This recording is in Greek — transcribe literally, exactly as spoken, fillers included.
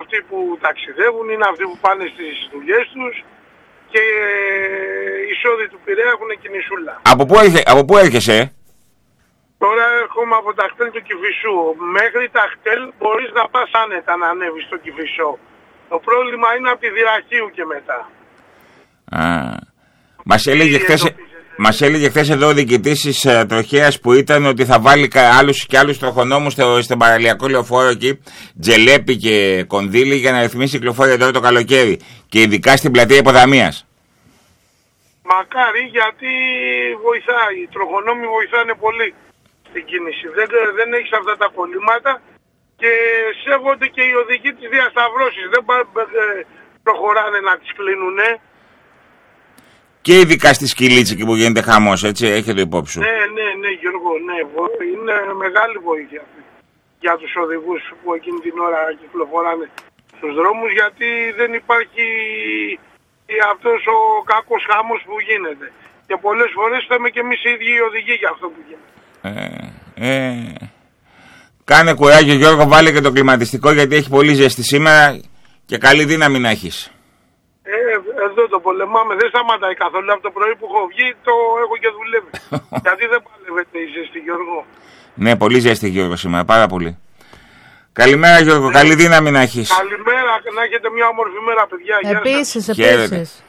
αυτοί που ταξιδεύουν, είναι αυτοί που πάνε στις δουλειές τους και οι εισόδοι του Πειραιά έχουν κινησούλα. Από πού, έρχε, από πού έρχεσαι? Τώρα έρχομαι από τα χτέλ του Κηφισού. Μέχρι τα χτέλ μπορείς να πας άνετα να ανέβεις στο Κηφισό. Το πρόβλημα είναι από τη Δυραχείου και μετά. Α, μας έλεγε χθες... Μας έλεγε χθες εδώ ο διοικητής της ε, τροχέας που ήταν ότι θα βάλει άλλους και άλλους τροχονόμους στο, στον παραλιακό λεωφόρο εκεί, Τζελέπη και Κονδύλη, για να ρυθμίσει η κυκλοφορία τώρα το καλοκαίρι. Και ειδικά στην πλατεία Υποδαμίας. Μακάρι, γιατί βοηθάει. Οι τροχονόμοι βοηθάνε πολύ στην κίνηση. Δεν, δεν έχεις αυτά τα κολλήματα και σέβονται και οι οδηγοί της διασταυρώσης. Δεν προχωράνε να τις κλείνουνε. Και ειδικά στη Σκυλίτση και που γίνεται χαμός, έτσι, έχετε υπόψη σου. Ναι, ναι, ναι, Γιώργο, ναι. Είναι μεγάλη βοήθεια για τους οδηγούς που εκείνη την ώρα κυκλοφοράνε στους δρόμους, γιατί δεν υπάρχει αυτός ο κακός χαμός που γίνεται. Και πολλές φορές θέλουμε και εμείς οι ίδιοι οι οδηγοί για αυτό που γίνεται. Ε, ε, κάνε κουράγιο, Γιώργο, βάλε και το κλιματιστικό, γιατί έχει πολύ ζέστη σήμερα και καλή δύναμη να έχεις. Ε, εδώ το πολεμάμε, δεν σταματάει καθόλου. Από το πρωί που έχω βγει το έχω και δουλεύει. Γιατί δεν παλεύεται η ζέστη, Γιώργο. Ναι, πολύ ζέστη, Γιώργο, σήμερα, πάρα πολύ. Καλημέρα, Γιώργο, καλή δύναμη να έχεις. Καλημέρα, να έχετε μια όμορφη μέρα, παιδιά. Επίσης, επίσης.